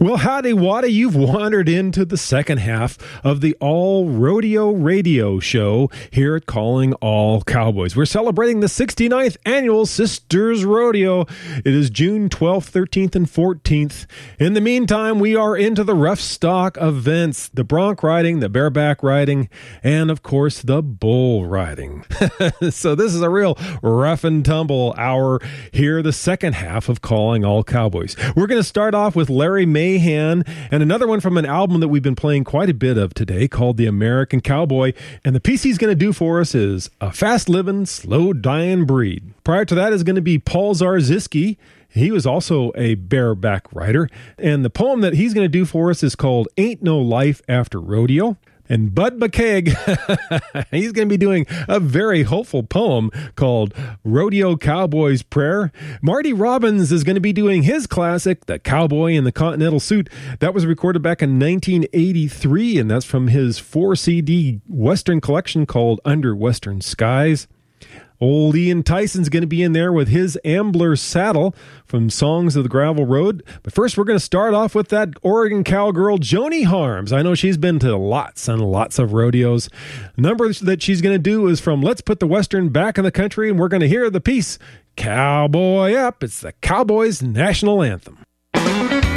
Well, howdy waddy, you've wandered into the second half of the All Rodeo Radio Show here at Calling All Cowboys. We're celebrating the 69th annual Sisters Rodeo. It is June 12th, 13th, and 14th. In the meantime, we are into the rough stock events, the bronc riding, the bareback riding, and of course, the bull riding. So this is a real rough and tumble hour here, the second half of Calling All Cowboys. We're going to start off with Larry Mahan, and another one from an album that we've been playing quite a bit of today called The American Cowboy. And the piece he's going to do for us is A Fast Living, Slow Dying Breed. Prior to that is going to be Paul Zarzycki. He was also a bareback rider. And the poem that he's going to do for us is called Ain't No Life After Rodeo. And Bud McKeag, he's going to be doing a very hopeful poem called Rodeo Cowboy's Prayer. Marty Robbins is going to be doing his classic, The Cowboy in the Continental Suit. That was recorded back in 1983, and that's from his 4-CD Western collection called Under Western Skies. Old Ian Tyson's going to be in there with his Ambler Saddle from Songs of the Gravel Road. But first, we're going to start off with that Oregon cowgirl, Joni Harms. I know she's been to lots and lots of rodeos. The number that she's going to do is from Let's Put the Western Back in the Country, and we're going to hear the piece, Cowboy Up. It's the Cowboys' national anthem.